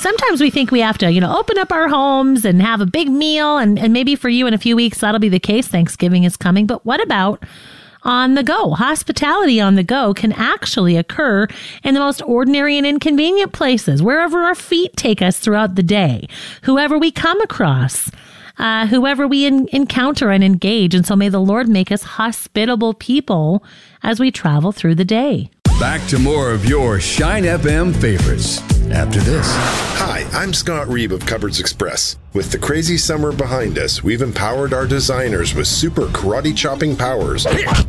sometimes we think we have to, open up our homes and have a big meal. And maybe for you in a few weeks, that'll be the case. Thanksgiving is coming. But what about on the go? Hospitality on the go can actually occur in the most ordinary and inconvenient places, wherever our feet take us throughout the day, whoever we come across, whoever we encounter and engage. And so may the Lord make us hospitable people as we travel through the day. Back to more of your Shine FM favorites after this. Hi, I'm Scott Reeb of Cupboards Express. With the crazy summer behind us, we've empowered our designers with super karate chopping powers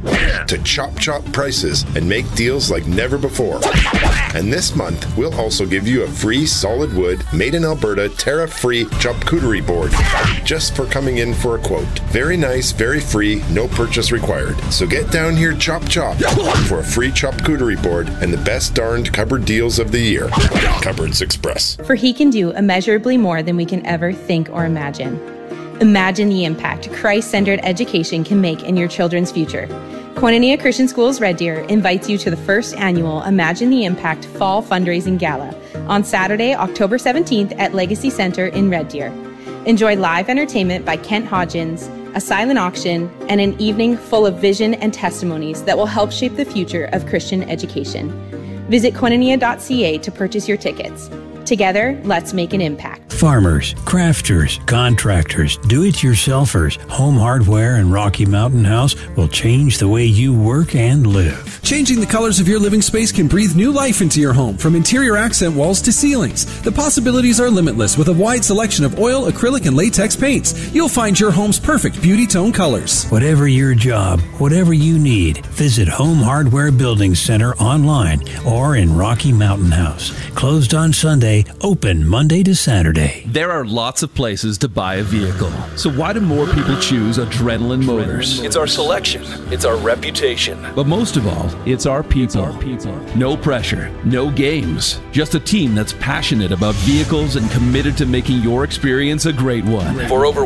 to chop prices and make deals like never before. And this month, we'll also give you a free solid wood, made in Alberta, tariff-free charcuterie board just for coming in for a quote. Very nice, very free, no purchase required. So get down here, chop for a free charcuterie board and the best darned cupboard deals of the year. Cupboards Express. For he can do immeasurably more than we can ever think or imagine. Imagine the impact Christ-centered education can make in your children's future. Koinonia Christian Schools Red Deer invites you to the first annual Imagine the Impact Fall Fundraising Gala on Saturday, October 17th at Legacy Center in Red Deer. Enjoy live entertainment by Kent Hodgins, a silent auction, and an evening full of vision and testimonies that will help shape the future of Christian education. Visit koinonia.ca to purchase your tickets. Together, let's make an impact. Farmers, crafters, contractors, do-it-yourselfers, Home Hardware and Rocky Mountain House will change the way you work and live. Changing the colors of your living space can breathe new life into your home, from interior accent walls to ceilings. The possibilities are limitless with a wide selection of oil, acrylic, and latex paints. You'll find your home's perfect beauty tone colors. Whatever your job, whatever you need, visit Home Hardware Building Center online or in Rocky Mountain House. Closed on Sunday, open Monday to Saturday. There are lots of places to buy a vehicle. So why do more people choose Adrenaline Motors? It's our selection. It's our reputation. But most of all, it's our people. No pressure, no games. Just a team that's passionate about vehicles and committed to making your experience a great one. For over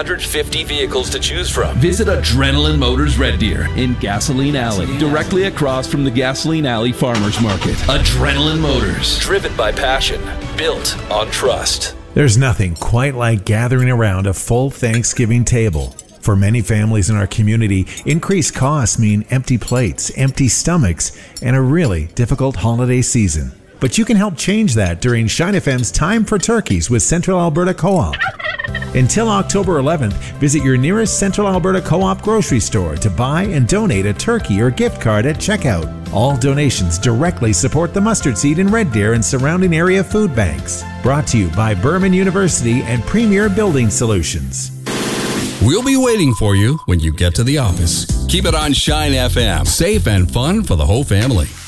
150 vehicles to choose from, visit Adrenaline Motors Red Deer in Gasoline Alley, directly across from the Gasoline Alley Farmers Market. Adrenaline Motors. Driven by passion. Built on trust. There's nothing quite like gathering around a full Thanksgiving table. For many families in our community, increased costs mean empty plates, empty stomachs, and a really difficult holiday season. But you can help change that during Shine FM's Time for Turkeys with Central Alberta Co-op. Until October 11th, visit your nearest Central Alberta Co-op grocery store to buy and donate a turkey or gift card at checkout. All donations directly support the mustard seed in Red Deer and surrounding area food banks. Brought to you by Berman University and Premier Building Solutions. We'll be waiting for you when you get to the office. Keep it on Shine FM. Safe and fun for the whole family.